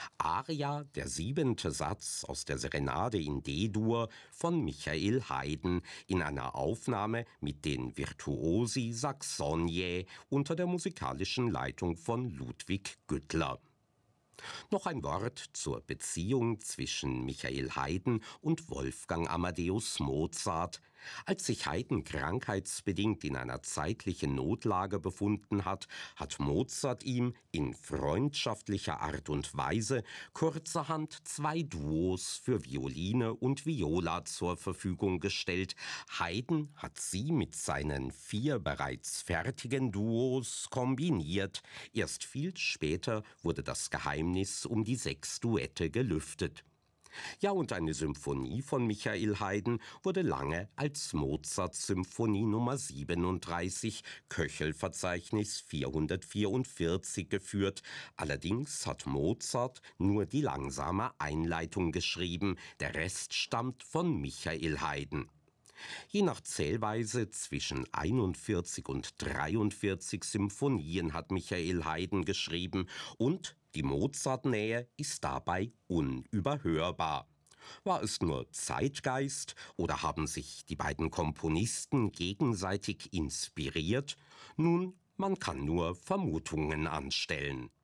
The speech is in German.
Aria, der 7. Satz aus der Serenade in D-Dur von Michael Haydn in einer Aufnahme mit den Virtuosi Saxoniae unter der musikalischen Leitung von Ludwig Güttler. Noch ein Wort zur Beziehung zwischen Michael Haydn und Wolfgang Amadeus Mozart. Als sich Haydn krankheitsbedingt in einer zeitlichen Notlage befunden hat, hat Mozart ihm in freundschaftlicher Art und Weise kurzerhand 2 Duos für Violine und Viola zur Verfügung gestellt. Haydn hat sie mit seinen 4 bereits fertigen Duos kombiniert. Erst viel später wurde das Geheimnis um die 6 Duette gelüftet. Ja, und eine Symphonie von Michael Haydn wurde lange als Mozart-Symphonie Nummer 37, Köchelverzeichnis 444 geführt. Allerdings hat Mozart nur die langsame Einleitung geschrieben, der Rest stammt von Michael Haydn. Je nach Zählweise zwischen 41 und 43 Symphonien hat Michael Haydn geschrieben und die Mozart-Nähe ist dabei unüberhörbar. War es nur Zeitgeist oder haben sich die beiden Komponisten gegenseitig inspiriert? Nun, man kann nur Vermutungen anstellen.